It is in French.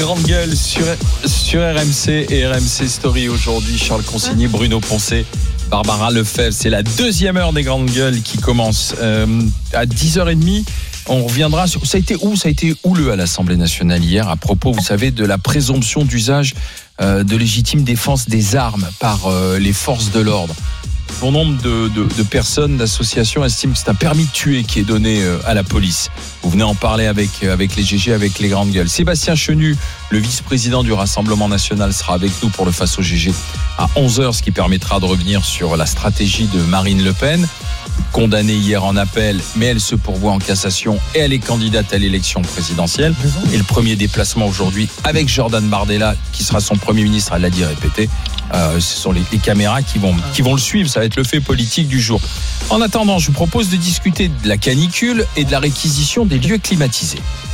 Grande gueule sur RMC et RMC Story aujourd'hui. Charles Consigny, Bruno Poncet, Barbara Lefebvre. C'est la deuxième heure des grandes gueules qui commence à 10h30. On reviendra sur... Ça a été houleux à l'Assemblée nationale hier à propos, vous savez, de la présomption d'usage de légitime défense des armes par les forces de l'ordre. Bon nombre de personnes, d'associations estiment que c'est un permis de tuer qui est donné à la police. Vous venez en parler avec les GG, avec les grandes gueules. Sébastien Chenu, le vice-président du Rassemblement national, sera avec nous pour le Face au GG à 11h, ce qui permettra de revenir sur la stratégie de Marine Le Pen, condamnée hier en appel, mais elle se pourvoit en cassation et elle est candidate à l'élection présidentielle. Et le premier déplacement aujourd'hui avec Jordan Bardella, qui sera son Premier ministre, elle l'a dit, répété. Ce sont les caméras qui vont le suivre. Ça va être le fait politique du jour. En attendant, je vous propose de discuter de la canicule et de la réquisition des lieux climatisés.